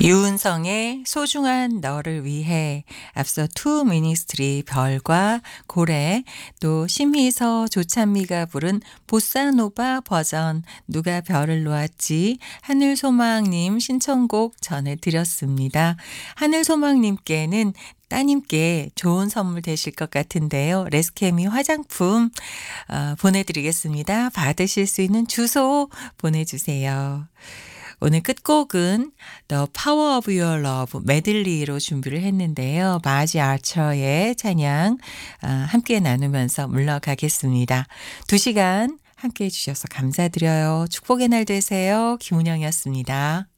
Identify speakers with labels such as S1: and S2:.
S1: 유은성의 소중한 너를 위해 앞서 투 미니스트리 별과 고래 또 심희서 조찬미가 부른 보사노바 버전 누가 별을 놓았지 하늘소망님 신청곡 전해드렸습니다. 하늘소망님께는 따님께 좋은 선물 되실 것 같은데요. 레스케미 화장품 보내드리겠습니다. 받으실 수 있는 주소 보내주세요. 오늘 끝곡은 The Power of Your Love 메들리로 준비를 했는데요. 마지 아처의 찬양 함께 나누면서 물러가겠습니다. 2시간 함께 해주셔서 감사드려요. 축복의 날 되세요. 김은영이었습니다.